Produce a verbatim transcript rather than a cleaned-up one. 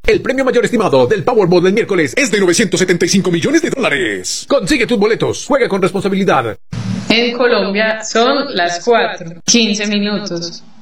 El premio mayor estimado del Powerball del miércoles es de novecientos setenta y cinco millones de dólares. Consigue tus boletos. Juega con responsabilidad. En Colombia son las cuatro, quince minutos.